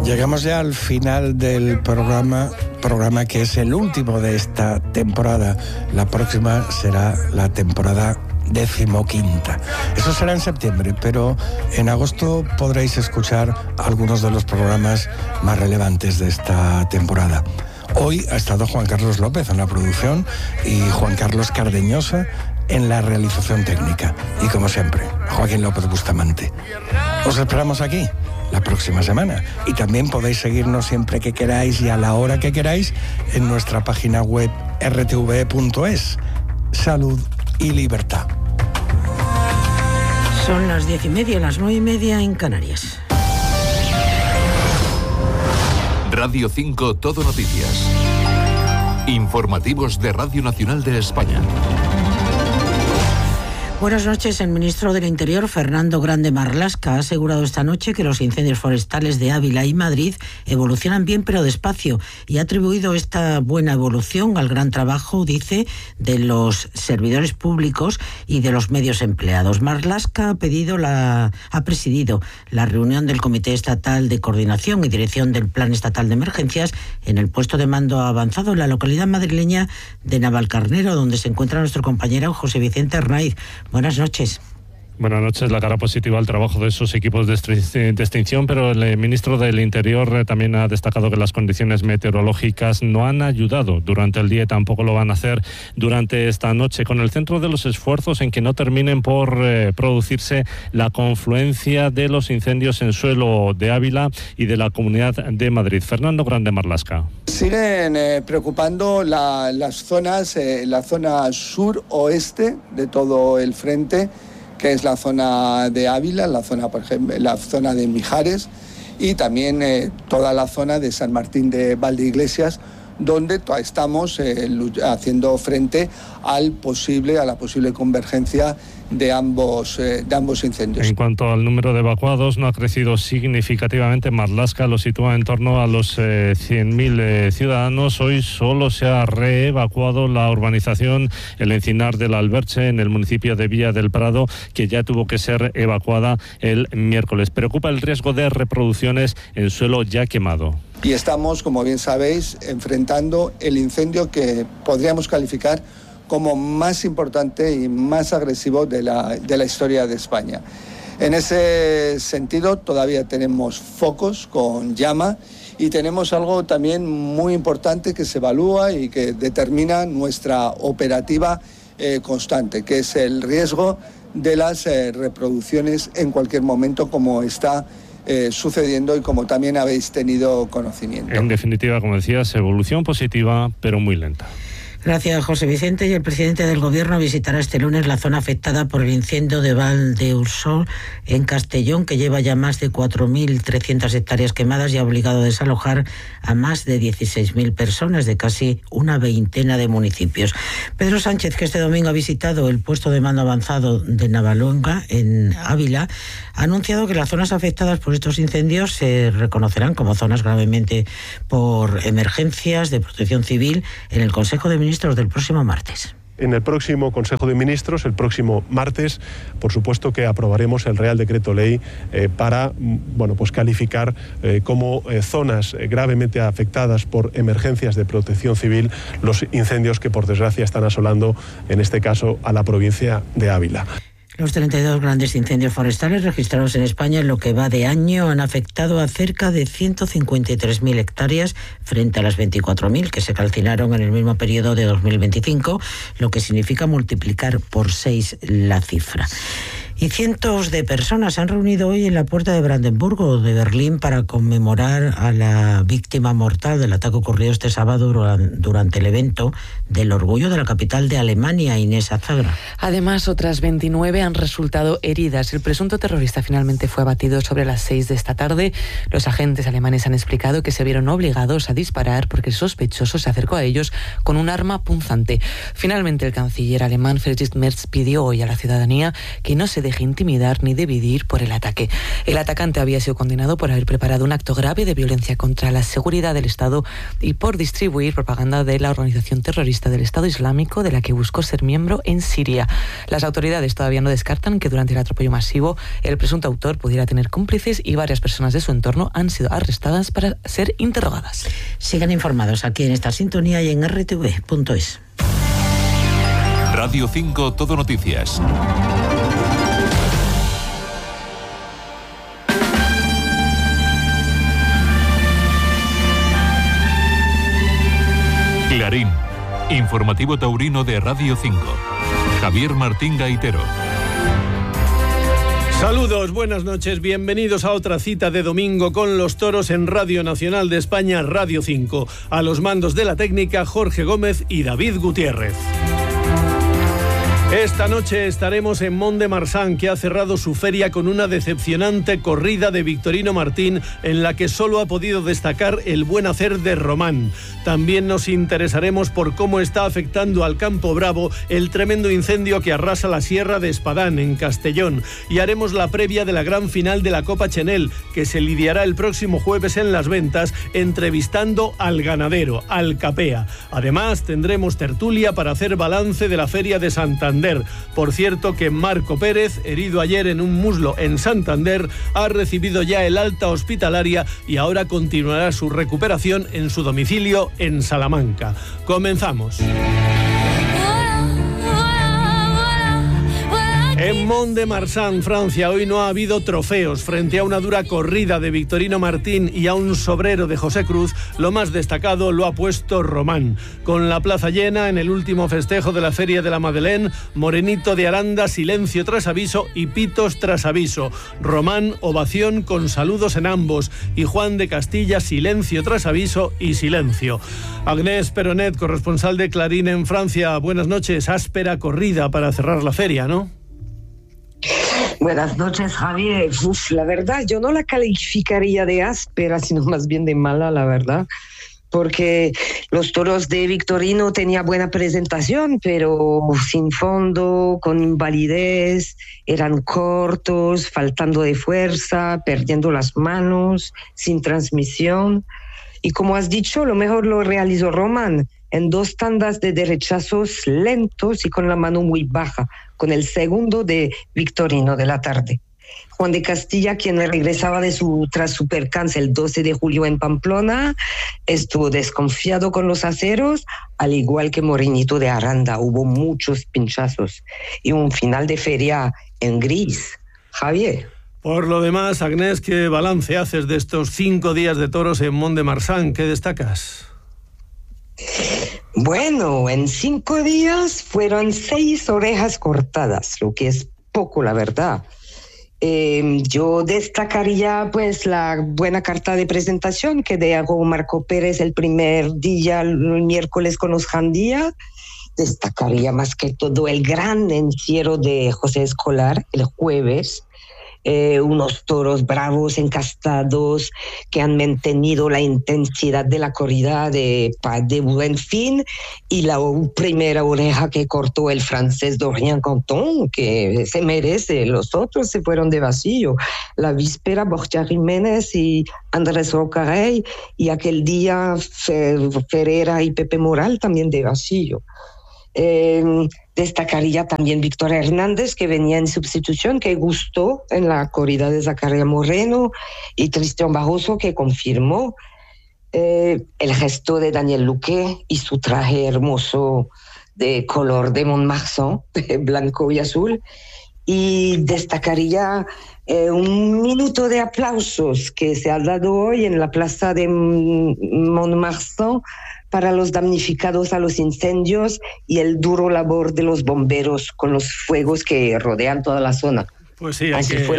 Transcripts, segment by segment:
Llegamos ya al final del programa que es el último de esta temporada. La próxima será la temporada 15ª. Eso será en septiembre, pero en agosto podréis escuchar algunos de los programas más relevantes de esta temporada. Hoy ha estado Juan Carlos López en la producción y Juan Carlos Cardeñosa en la realización técnica. Y como siempre, Joaquín López Bustamante. Os esperamos aquí la próxima semana. Y también podéis seguirnos siempre que queráis y a la hora que queráis en nuestra página web rtve.es. Salud y libertad. Son las 10:30, las 9:30 en Canarias. Radio 5 Todo Noticias. Informativos de Radio Nacional de España. Buenas noches. El ministro del Interior, Fernando Grande Marlaska, ha asegurado esta noche que los incendios forestales de Ávila y Madrid evolucionan bien pero despacio y ha atribuido esta buena evolución al gran trabajo, dice, de los servidores públicos y de los medios empleados. Marlaska ha presidido la reunión del Comité Estatal de Coordinación y Dirección del Plan Estatal de Emergencias en el puesto de mando avanzado en la localidad madrileña de Navalcarnero, donde se encuentra nuestro compañero José Vicente Arnaiz. Buenas noches. Buenas noches. La cara positiva al trabajo de esos equipos de extinción, pero el ministro del Interior también ha destacado que las condiciones meteorológicas no han ayudado durante el día y tampoco lo van a hacer durante esta noche, con el centro de los esfuerzos en que no terminen por producirse la confluencia de los incendios en suelo de Ávila y de la Comunidad de Madrid. Fernando Grande Marlaska. Siguen preocupando las zonas, la zona sur-oeste de todo el frente, que es la zona de Ávila, la zona, por ejemplo, la zona de Mijares y también toda la zona de San Martín de Valdeiglesias, donde estamos haciendo frente a la posible convergencia de ambos incendios. En cuanto al número de evacuados, no ha crecido significativamente. Marlaska lo sitúa en torno a los 100.000 ciudadanos. Hoy solo se ha reevacuado la urbanización El Encinar del Alberche, en el municipio de Villa del Prado, que ya tuvo que ser evacuada el miércoles. Preocupa el riesgo de reproducciones en suelo ya quemado. Y estamos, como bien sabéis, enfrentando el incendio que podríamos calificar como más importante y más agresivo de la historia de España. En ese sentido, todavía tenemos focos con llama y tenemos algo también muy importante que se evalúa y que determina nuestra operativa constante, que es el riesgo de las reproducciones en cualquier momento, como está sucediendo y como también habéis tenido conocimiento. En definitiva, como decías, evolución positiva, pero muy lenta. Gracias, José Vicente. Y el presidente del Gobierno visitará este lunes la zona afectada por el incendio de Val de Ursol en Castellón, que lleva ya más de 4.300 hectáreas quemadas y ha obligado a desalojar a más de 16.000 personas de casi una veintena de municipios. Pedro Sánchez, que este domingo ha visitado el puesto de mando avanzado de Navalonga, en Ávila, ha anunciado que las zonas afectadas por estos incendios se reconocerán como zonas gravemente por emergencias de protección civil en el Consejo de Ministros del próximo martes. En el próximo Consejo de Ministros, el próximo martes, por supuesto que aprobaremos el Real Decreto Ley para calificar como zonas gravemente afectadas por emergencias de protección civil los incendios que por desgracia están asolando, en este caso, a la provincia de Ávila. Los 32 grandes incendios forestales registrados en España en lo que va de año han afectado a cerca de 153.000 hectáreas frente a las 24.000 que se calcinaron en el mismo periodo de 2025, lo que significa multiplicar por 6 la cifra. Y cientos de personas se han reunido hoy en la puerta de Brandenburgo de Berlín para conmemorar a la víctima mortal del ataque ocurrido este sábado durante el evento del orgullo de la capital de Alemania, Inés Azagra. Además, otras 29 han resultado heridas. El presunto terrorista finalmente fue abatido sobre las 6 de esta tarde. Los agentes alemanes han explicado que se vieron obligados a disparar porque el sospechoso se acercó a ellos con un arma punzante. Finalmente, el canciller alemán Friedrich Merz pidió hoy a la ciudadanía que no se deje intimidar ni dividir por el ataque. El atacante había sido condenado por haber preparado un acto grave de violencia contra la seguridad del Estado y por distribuir propaganda de la organización terrorista del Estado Islámico, de la que buscó ser miembro en Siria. Las autoridades todavía no descartan que durante el atropello masivo el presunto autor pudiera tener cómplices y varias personas de su entorno han sido arrestadas para ser interrogadas. Sigan informados aquí en esta sintonía y en rtv.es. Radio 5 Todo Noticias. Clarín, informativo taurino de Radio 5. Javier Martín Gaitero. Saludos, buenas noches, bienvenidos a otra cita de domingo con los toros en Radio Nacional de España, Radio 5. A los mandos de la técnica, Jorge Gómez y David Gutiérrez. Esta noche estaremos en Mont-de-Marsan, que ha cerrado su feria con una decepcionante corrida de Victorino Martín, en la que solo ha podido destacar el buen hacer de Román. También nos interesaremos por cómo está afectando al Campo Bravo el tremendo incendio que arrasa la Sierra de Espadán, en Castellón. Y haremos la previa de la gran final de la Copa Chenel, que se lidiará el próximo jueves en Las Ventas, entrevistando al ganadero, al Capea. Además, tendremos tertulia para hacer balance de la Feria de Santander. Por cierto que Marco Pérez, herido ayer en un muslo en Santander, ha recibido ya el alta hospitalaria y ahora continuará su recuperación en su domicilio en Salamanca. Comenzamos. En Mont-de-Marsan, Francia, hoy no ha habido trofeos. Frente a una dura corrida de Victorino Martín y a un sobrero de José Cruz, lo más destacado lo ha puesto Román. Con la plaza llena, en el último festejo de la Feria de la Madeleine, Morenito de Aranda, silencio tras aviso y pitos tras aviso. Román, ovación con saludos en ambos. Y Juan de Castilla, silencio tras aviso y silencio. Agnès Peronet, corresponsal de Clarín en Francia. Buenas noches. Áspera corrida para cerrar la feria, ¿no? Buenas noches, Javier. La verdad, yo no la calificaría de áspera, sino más bien de mala, la verdad, porque los toros de Victorino tenían buena presentación, pero sin fondo, con invalidez, eran cortos, faltando de fuerza, perdiendo las manos, sin transmisión. Y como has dicho, lo mejor lo realizó Román, en 2 tandas de derechazos lentos y con la mano muy baja, con el segundo de Victorino de la tarde. Juan de Castilla, quien regresaba tras su percance el 12 de julio en Pamplona, estuvo desconfiado con los aceros, al igual que Morenito de Aranda. Hubo muchos pinchazos y un final de feria en gris. Javier. Por lo demás, Agnès, ¿qué balance haces de estos 5 días de toros en Mont-de-Marsan? ¿Qué destacas? Bueno, en 5 días fueron 6 orejas cortadas, lo que es poco, la verdad. Yo destacaría pues la buena carta de presentación que dejó Marco Pérez el primer día, el miércoles con los Jandía. Destacaría más que todo el gran encierro de José Escolar el jueves. Unos toros bravos, encastados, que han mantenido la intensidad de la corrida de buen fin, y la primera oreja que cortó el francés Dorian Canton, que se merece. Los otros se fueron de vacío. La víspera, Borja Jiménez y Andrés Rocarey, y aquel día Ferreira y Pepe Moral también de vacío. Destacaría también Víctor Hernández, que venía en sustitución, que gustó en la corrida de Zacarías Moreno, y Cristian Barroso, que confirmó el gesto de Daniel Luque y su traje hermoso de color de Mont-de-Marsan, blanco y azul. Y destacaría un minuto de aplausos que se ha dado hoy en la plaza de Mont-de-Marsan para los damnificados a los incendios y el duro labor de los bomberos con los fuegos que rodean toda la zona. Pues sí,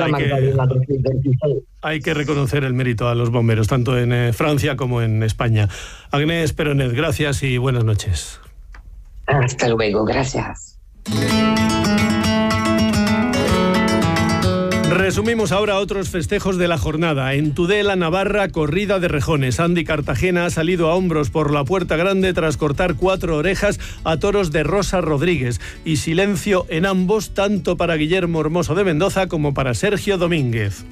hay que reconocer el mérito a los bomberos, tanto en Francia como en España. Agnès Peronet, gracias y buenas noches. Hasta luego, gracias. Resumimos ahora otros festejos de la jornada. En Tudela, Navarra, corrida de rejones. Andy Cartagena ha salido a hombros por la Puerta Grande tras cortar 4 orejas a toros de Rosa Rodríguez. Y silencio en ambos, tanto para Guillermo Hermoso de Mendoza como para Sergio Domínguez.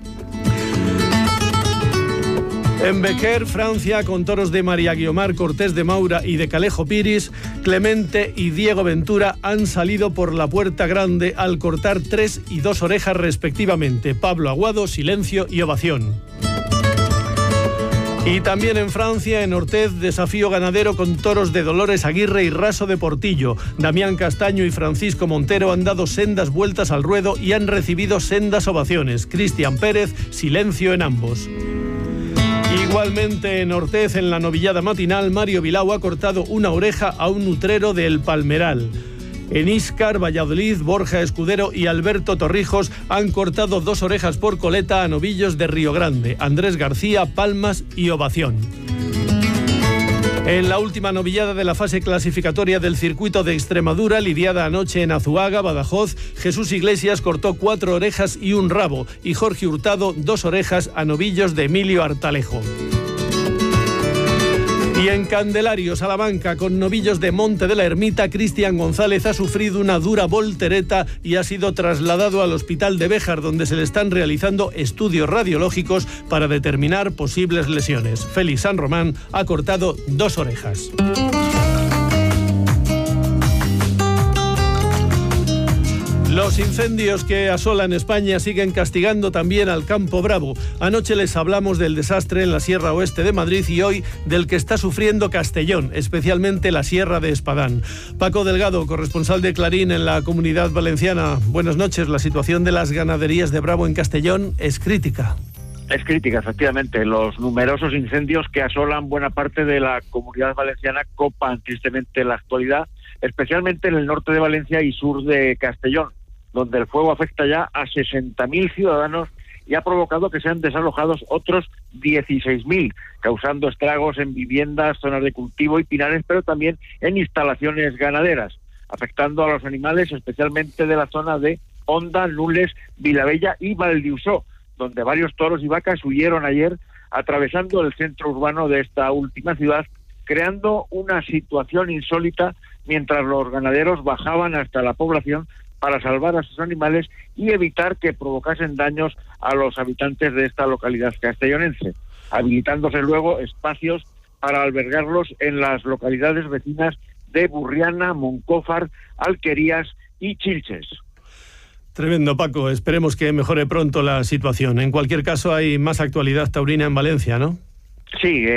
En Bequer, Francia, con toros de María Guiomar Cortés de Maura y de Calejo Piris, Clemente y Diego Ventura han salido por la Puerta Grande al cortar 3 y 2 orejas respectivamente. Pablo Aguado, silencio y ovación. Y también en Francia, en Ortez, desafío ganadero con toros de Dolores Aguirre y Raso de Portillo. Damián Castaño y Francisco Montero han dado sendas vueltas al ruedo y han recibido sendas ovaciones. Cristian Pérez, silencio en ambos. Igualmente en Ortez, en la novillada matinal, Mario Bilao ha cortado una oreja a un utrero del Palmeral. En Íscar, Valladolid, Borja Escudero y Alberto Torrijos han cortado 2 orejas por coleta a novillos de Río Grande. Andrés García, palmas y ovación. En la última novillada de la fase clasificatoria del circuito de Extremadura, lidiada anoche en Azuaga, Badajoz, Jesús Iglesias cortó 4 orejas y un rabo, y Jorge Hurtado 2 orejas a novillos de Emilio Artalejo. Y en Candelario, Salamanca, con novillos de Monte de la Ermita, Cristian González ha sufrido una dura voltereta y ha sido trasladado al hospital de Béjar, donde se le están realizando estudios radiológicos para determinar posibles lesiones. Félix San Román ha cortado 2 orejas. Los incendios que asolan España siguen castigando también al Campo Bravo. Anoche les hablamos del desastre en la Sierra Oeste de Madrid y hoy del que está sufriendo Castellón, especialmente la Sierra de Espadán. Paco Delgado, corresponsal de Clarín en la Comunidad Valenciana. Buenas noches. La situación de las ganaderías de Bravo en Castellón es crítica. Es crítica, efectivamente. Los numerosos incendios que asolan buena parte de la Comunidad Valenciana copan tristemente la actualidad, especialmente en el norte de Valencia y sur de Castellón, donde el fuego afecta ya a 60.000 ciudadanos y ha provocado que sean desalojados otros 16.000, causando estragos en viviendas, zonas de cultivo y pinares, pero también en instalaciones ganaderas, afectando a los animales, especialmente de la zona de Onda, Nules, Vilabella y Valdiusó, donde varios toros y vacas huyeron ayer, atravesando el centro urbano de esta última ciudad, creando una situación insólita mientras los ganaderos bajaban hasta la población para salvar a sus animales y evitar que provocasen daños a los habitantes de esta localidad castellonense, habilitándose luego espacios para albergarlos en las localidades vecinas de Burriana, Moncófar, Alquerías y Chilches. Tremendo, Paco. Esperemos que mejore pronto la situación. En cualquier caso, hay más actualidad taurina en Valencia, ¿no? Sí,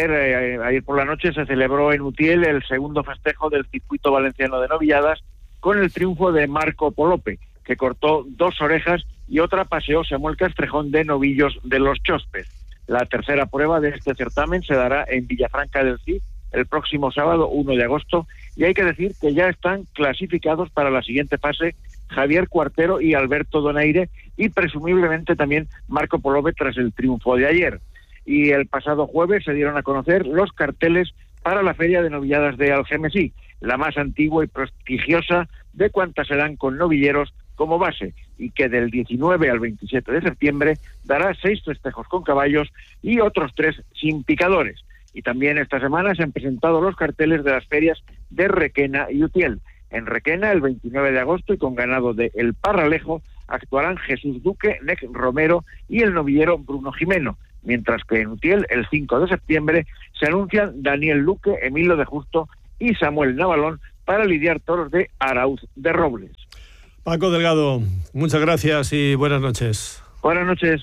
ayer por la noche se celebró en Utiel el segundo festejo del circuito valenciano de novilladas, con el triunfo de Marco Polope, que cortó 2 orejas y otra paseó Samuel Castrejón de novillos de los Chospes. La tercera prueba de este certamen se dará en Villafranca del Cid el próximo sábado 1 de agosto y hay que decir que ya están clasificados para la siguiente fase Javier Cuartero y Alberto Donaire y presumiblemente también Marco Polope tras el triunfo de ayer. Y el pasado jueves se dieron a conocer los carteles para la Feria de Novilladas de Algemesí, la más antigua y prestigiosa de cuantas se dan con novilleros como base, y que del 19 al 27 de septiembre dará 6 festejos con caballos y otros 3 sin picadores. Y también esta semana se han presentado los carteles de las ferias de Requena y Utiel. En Requena, el 29 de agosto, y con ganado de El Parralejo, actuarán Jesús Duque, Nec Romero y el novillero Bruno Jimeno, mientras que en Utiel, el 5 de septiembre, se anuncian Daniel Luque, Emilio de Justo y Samuel Navalón para lidiar toros de Arauz de Robles. Paco Delgado, muchas gracias y buenas noches. Buenas noches.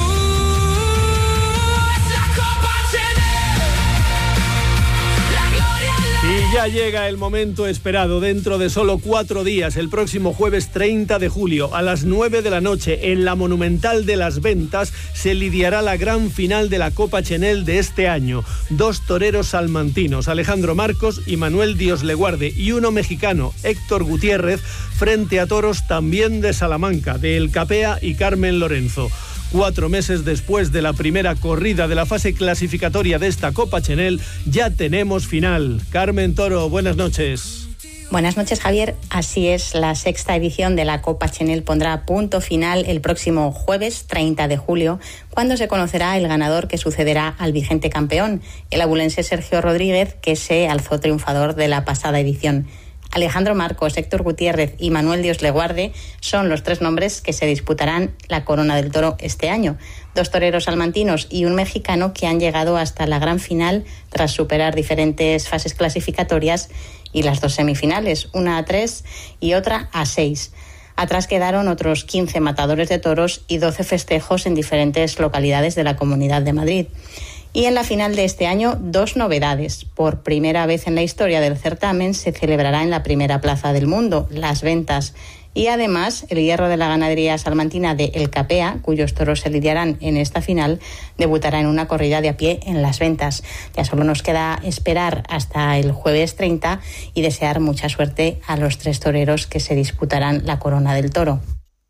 Y ya llega el momento esperado. Dentro de solo 4 días, el próximo jueves 30 de julio, a las 9 de la noche, en la Monumental de las Ventas, se lidiará la gran final de la Copa Chenel de este año. 2 toreros salmantinos, Alejandro Marcos y Manuel Dios le guarde, y uno mexicano, Héctor Gutiérrez, frente a toros también de Salamanca, de El Capea y Carmen Lorenzo. 4 meses después de la primera corrida de la fase clasificatoria de esta Copa Chenel, ya tenemos final. Carmen Toro, buenas noches. Buenas noches, Javier. Así es, la 6ª edición de la Copa Chenel pondrá punto final el próximo jueves 30 de julio, cuando se conocerá el ganador que sucederá al vigente campeón, el abulense Sergio Rodríguez, que se alzó triunfador de la pasada edición. Alejandro Marcos, Héctor Gutiérrez y Manuel Dios le guarde son los 3 nombres que se disputarán la Corona del Toro este año. 2 toreros salmantinos y un mexicano que han llegado hasta la gran final tras superar diferentes fases clasificatorias y las 2 semifinales, una a 3 y otra a 6. Atrás quedaron otros 15 matadores de toros y 12 festejos en diferentes localidades de la Comunidad de Madrid. Y en la final de este año, 2 novedades. Por primera vez en la historia del certamen se celebrará en la primera plaza del mundo, Las Ventas. Y además, el hierro de la ganadería salmantina de El Capea, cuyos toros se lidiarán en esta final, debutará en una corrida de a pie en Las Ventas. Ya solo nos queda esperar hasta el jueves 30 y desear mucha suerte a los 3 toreros que se disputarán la Corona del Toro.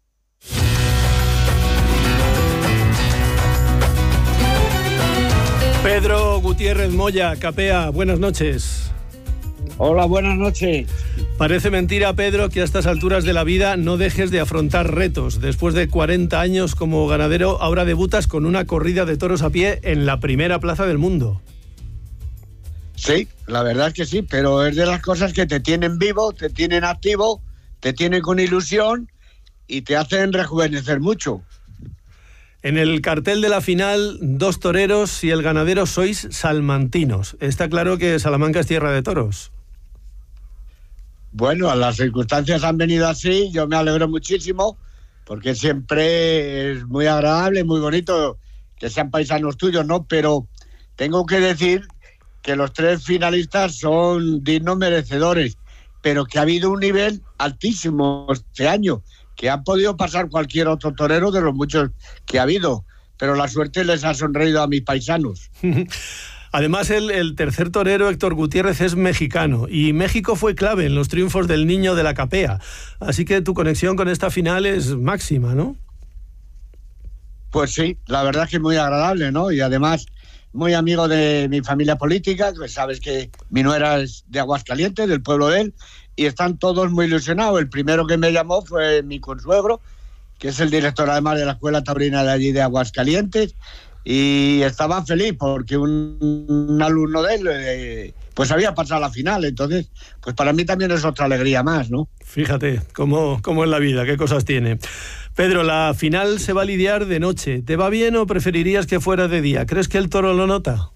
Pedro Gutiérrez Moya, Capea, buenas noches. Hola, buenas noches. Parece mentira, Pedro, que a estas alturas de la vida no dejes de afrontar retos. Después de 40 años como ganadero, ahora debutas con una corrida de toros a pie en la primera plaza del mundo. Sí, la verdad es que sí, pero es de las cosas que te tienen vivo, te tienen activo, te tienen con ilusión y te hacen rejuvenecer mucho. En el cartel de la final, 2 toreros y el ganadero sois salmantinos. Está claro que Salamanca es tierra de toros. Bueno, las circunstancias han venido así, yo me alegro muchísimo, porque siempre es muy agradable, muy bonito que sean paisanos tuyos, ¿no? Pero tengo que decir que los 3 finalistas son dignos merecedores, pero que ha habido un nivel altísimo este año, que han podido pasar cualquier otro torero de los muchos que ha habido, pero la suerte les ha sonreído a mis paisanos. Además, el tercer torero, Héctor Gutiérrez, es mexicano, y México fue clave en los triunfos del Niño de la Capea, así que tu conexión con esta final es máxima, ¿no? Pues sí, la verdad es que es muy agradable, ¿no? Y además, muy amigo de mi familia política, que sabes que mi nuera es de Aguascalientes, del pueblo de él, y están todos muy ilusionados. El primero que me llamó fue mi consuegro, que es el director además de la Escuela Taurina de allí de Aguascalientes, y estaba feliz porque un alumno de él pues había pasado a la final. Entonces, pues para mí también es otra alegría más, ¿no? Fíjate cómo es la vida, qué cosas tiene. Pedro, la final se va a lidiar de noche. ¿Te va bien o preferirías que fuera de día? ¿Crees que el toro lo nota?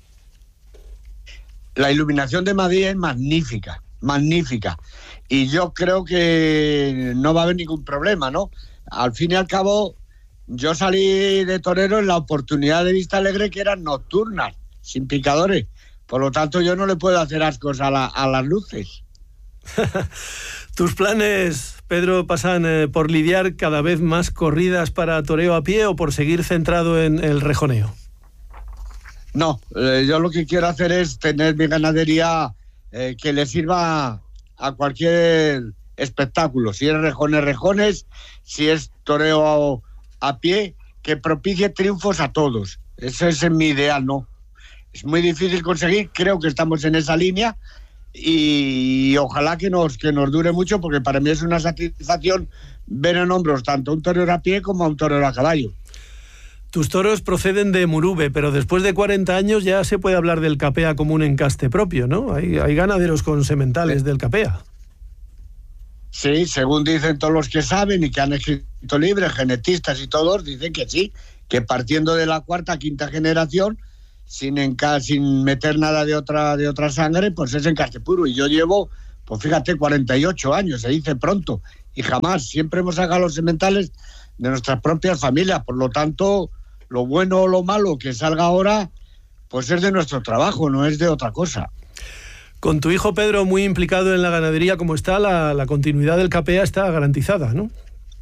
La iluminación de Madrid es magnífica, magnífica. Y yo creo que no va a haber ningún problema, ¿no? Al fin y al cabo, yo salí de torero en la oportunidad de Vista Alegre, que eran nocturnas, sin picadores. Por lo tanto, yo no le puedo hacer ascos a las luces. ¿Tus planes, Pedro, pasan por lidiar cada vez más corridas para toreo a pie o por seguir centrado en el rejoneo? No, yo lo que quiero hacer es tener mi ganadería que le sirva a cualquier espectáculo. Si es rejones, si es toreo a pie, que propicie triunfos a todos. Ese es mi ideal, ¿no? Es muy difícil conseguir, creo que estamos en esa línea y ojalá que nos dure mucho, porque para mí es una satisfacción ver en hombros tanto a un torero a pie como a un torero a caballo. Tus toros proceden de Murube, pero después de 40 años ya se puede hablar del Capea como un encaste propio, ¿no? Hay ganaderos con sementales del Capea. Sí, según dicen todos los que saben y que han escrito libros, genetistas y todos, dicen que sí, que partiendo de la 4ª, 5ª generación, sin meter nada de otra sangre, pues es encaste puro. Y yo llevo, pues fíjate, 48 años, se dice pronto, y jamás, siempre hemos sacado los sementales de nuestras propias familias. Por lo tanto, lo bueno o lo malo que salga ahora, pues es de nuestro trabajo, no es de otra cosa. Con tu hijo Pedro muy implicado en la ganadería como está, la continuidad del Capea está garantizada, ¿no?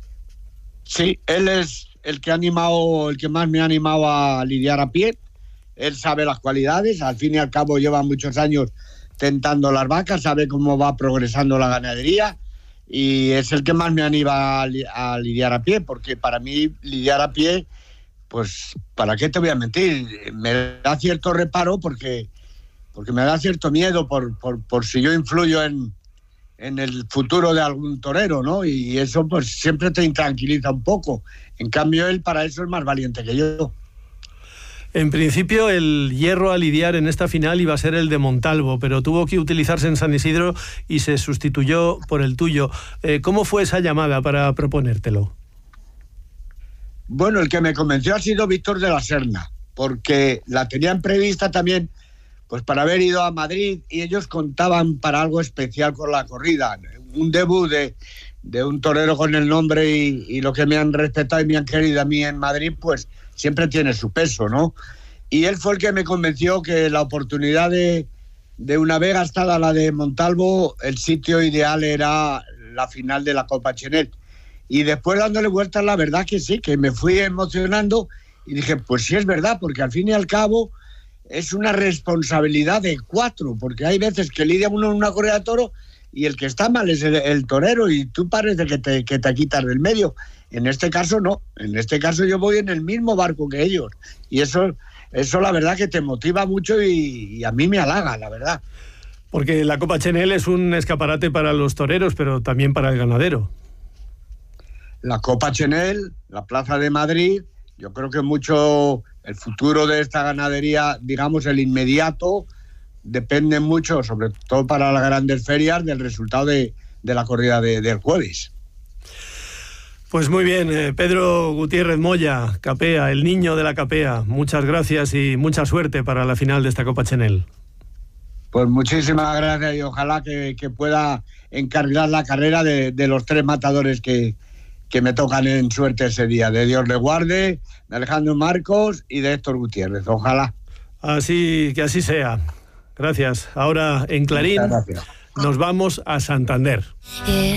Sí, él es el que más me ha animado a lidiar a pie. Él sabe las cualidades, al fin y al cabo lleva muchos años tentando las vacas, sabe cómo va progresando la ganadería y es el que más me anima a lidiar a pie, porque para mí lidiar a pie, pues, ¿para qué te voy a mentir? Me da cierto reparo porque me da cierto miedo por si yo influyo en en el futuro de algún torero, ¿no? Y eso pues siempre te intranquiliza un poco. En cambio, él para eso es más valiente que yo. En principio, el hierro a lidiar en esta final iba a ser el de Montalvo, pero tuvo que utilizarse en San Isidro y se sustituyó por el tuyo. ¿Cómo fue esa llamada para proponértelo? Bueno, el que me convenció ha sido Víctor de la Serna, porque la tenían prevista también pues para haber ido a Madrid y ellos contaban para algo especial con la corrida. Un debut de un torero con el nombre y lo que me han respetado y me han querido a mí en Madrid, pues siempre tiene su peso, ¿no? Y él fue el que me convenció que la oportunidad de una vez gastada la de Montalvo, el sitio ideal era la final de la Copa Chenet. Y después dándole vueltas, la verdad que sí, que me fui emocionando y dije, pues sí es verdad, porque al fin y al cabo es una responsabilidad de 4, porque hay veces que lidia uno en una corrida de toro y el que está mal es el torero y tú parece que te quitas del medio. En este caso no, en este caso yo voy en el mismo barco que ellos y eso la verdad que te motiva mucho y a mí me halaga, la verdad. Porque la Copa Chenel es un escaparate para los toreros, pero también para el ganadero. La Copa Chenel, la Plaza de Madrid, yo creo que mucho el futuro de esta ganadería, digamos el inmediato, depende mucho, sobre todo para las grandes ferias, del resultado de la corrida del jueves. Pues muy bien, Pedro Gutiérrez Moya, Capea, el niño de la Capea, muchas gracias y mucha suerte para la final de esta Copa Chenel. Pues muchísimas gracias y ojalá que pueda encargar la carrera de los 3 matadores que me tocan en suerte ese día, de Dios le guarde, de Alejandro Marcos y de Héctor Gutiérrez, ojalá. Que así sea. Gracias. Ahora en Clarín nos vamos a Santander.